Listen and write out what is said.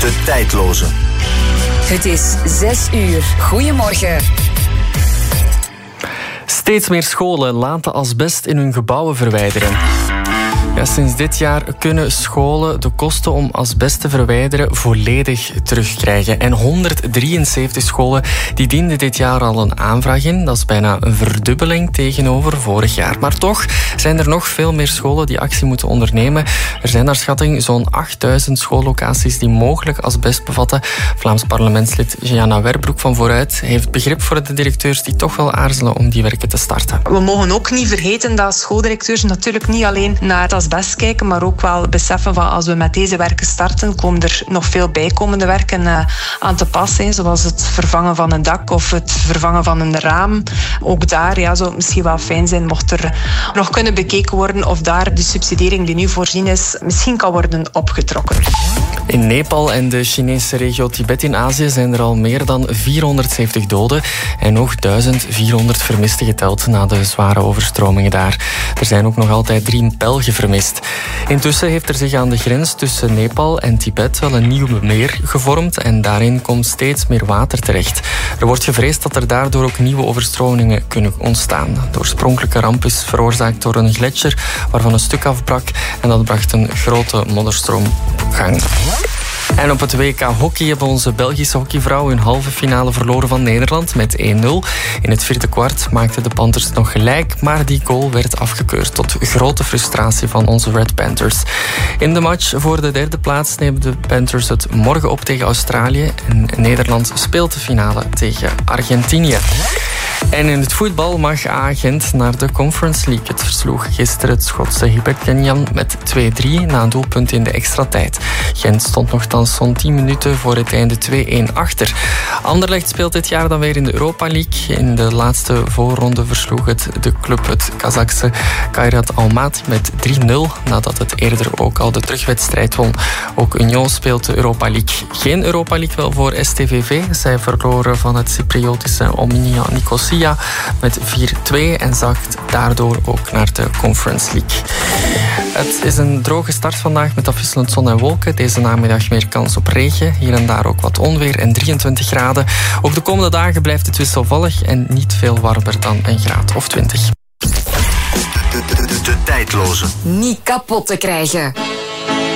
De tijdloze. Het is 6:00. Goedemorgen. Steeds meer scholen laten asbest in hun gebouwen verwijderen. Ja, sinds dit jaar kunnen scholen de kosten om asbest te verwijderen volledig terugkrijgen. En 173 scholen die dienden dit jaar al een aanvraag in. Dat is bijna een verdubbeling tegenover vorig jaar. Maar toch zijn er nog veel meer scholen die actie moeten ondernemen. Er zijn naar schatting zo'n 8000 schoollocaties die mogelijk asbest bevatten. Vlaams parlementslid Gianna Werbroek van Vooruit heeft begrip voor de directeurs die toch wel aarzelen om die werken te starten. We mogen ook niet vergeten dat schooldirecteurs natuurlijk niet alleen naar het asbest kijken, maar ook wel beseffen van als we met deze werken starten, komen er nog veel bijkomende werken aan te pas zijn, zoals het vervangen van een dak of het vervangen van een raam. Ook daar zou het misschien wel fijn zijn mocht er nog kunnen bekeken worden of daar de subsidiëring die nu voorzien is misschien kan worden opgetrokken. In Nepal en de Chinese regio Tibet in Azië zijn er al meer dan 470 doden en nog 1400 vermisten geteld na de zware overstromingen daar. Er zijn ook nog altijd 3 Belgen vermist. Intussen heeft er zich aan de grens tussen Nepal en Tibet wel een nieuw meer gevormd en daarin komt steeds meer water terecht. Er wordt gevreesd dat er daardoor ook nieuwe overstromingen kunnen ontstaan. De oorspronkelijke ramp is veroorzaakt door een gletsjer waarvan een stuk afbrak en dat bracht een grote modderstroom op gang. En op het WK hockey hebben onze Belgische hockeyvrouwen hun halve finale verloren van Nederland met 1-0. In het vierde kwart maakten de Panthers nog gelijk, maar die goal werd afgekeurd tot grote frustratie van onze Red Panthers. In de match voor de derde plaats nemen de Panthers het morgen op tegen Australië en Nederland speelt de finale tegen Argentinië. En in het voetbal mag A-Gent naar de Conference League. Het versloeg gisteren het Schotse Hibernian met 2-3 na een doelpunt in de extra tijd. Gent stond nogthans zo'n 10 minuten voor het einde 2-1 achter. Anderlecht speelt dit jaar dan weer in de Europa League. In de laatste voorronde versloeg de club het Kazachse Kairat Almaty met 3-0, nadat het eerder ook al de terugwedstrijd won. Ook Union speelt de Europa League. Geen Europa League wel voor STVV. Zij verloren van het Cypriotische Omonia Nicosia met 4-2 en zakt daardoor ook naar de Conference League. Het is een droge start vandaag met afwisselend zon en wolken. Deze namiddag meer kans op regen. Hier en daar ook wat onweer en 23 graden. Ook de komende dagen blijft het wisselvallig en niet veel warmer dan een graad of 20. De tijdloze. Niet kapot te krijgen.